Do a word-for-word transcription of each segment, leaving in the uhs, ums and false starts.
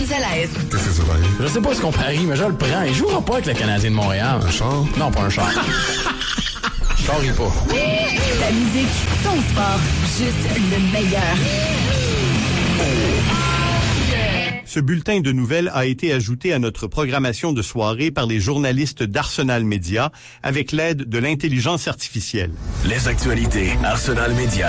Gonzalez. Qu'est-ce que ça va aller? Je sais pas ce qu'on parie, mais je le prends. Il jouera pas avec le Canadien de Montréal. Un char? Non, pas un char. Je parie pas. La musique, ton sport, juste le meilleur. Ce bulletin de nouvelles a été ajouté à notre programmation de soirée par les journalistes d'Arsenal Média avec l'aide de l'intelligence artificielle. Les actualités Arsenal Média.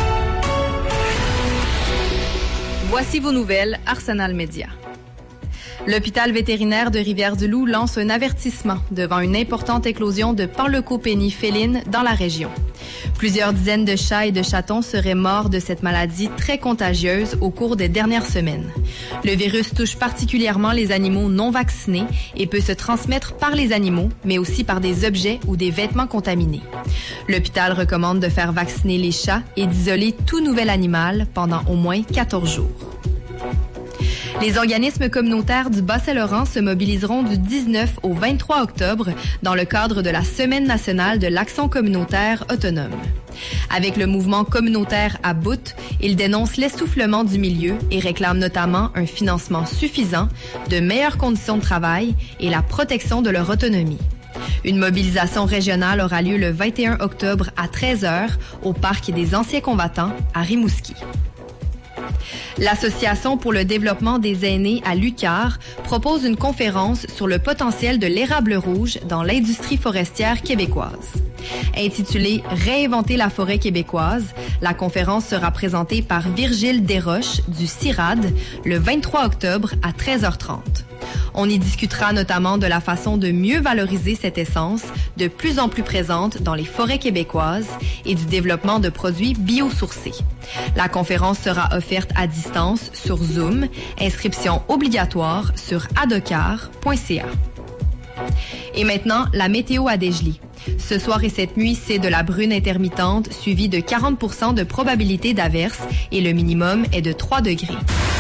Voici vos nouvelles Arsenal Média. L'hôpital vétérinaire de Rivière-du-Loup lance un avertissement devant une importante éclosion de panleucopénie féline dans la région. Plusieurs dizaines de chats et de chatons seraient morts de cette maladie très contagieuse au cours des dernières semaines. Le virus touche particulièrement les animaux non vaccinés et peut se transmettre par les animaux, mais aussi par des objets ou des vêtements contaminés. L'hôpital recommande de faire vacciner les chats et d'isoler tout nouvel animal pendant au moins quatorze jours. Les organismes communautaires du Bas-Saint-Laurent se mobiliseront du dix-neuf au vingt-trois octobre dans le cadre de la Semaine nationale de l'action communautaire autonome. Avec le mouvement communautaire à bout, ils dénoncent l'essoufflement du milieu et réclament notamment un financement suffisant, de meilleures conditions de travail et la protection de leur autonomie. Une mobilisation régionale aura lieu le vingt et un octobre à treize heures au Parc des Anciens Combattants à Rimouski. L'Association pour le développement des aînés à l'UQAR propose une conférence sur le potentiel de l'érable rouge dans l'industrie forestière québécoise. Intitulée « Réinventer la forêt québécoise », la conférence sera présentée par Virgile Desroches du CIRAD le vingt-trois octobre à treize heures trente. On y discutera notamment de la façon de mieux valoriser cette essence, de plus en plus présente dans les forêts québécoises, et du développement de produits biosourcés. La conférence sera offerte à distance sur Zoom, inscription obligatoire sur adocar point c a. Et maintenant, la météo à Dégelis. Ce soir et cette nuit, c'est de la brune intermittente suivie de quarante pour cent de probabilité d'averse et le minimum est de trois degrés.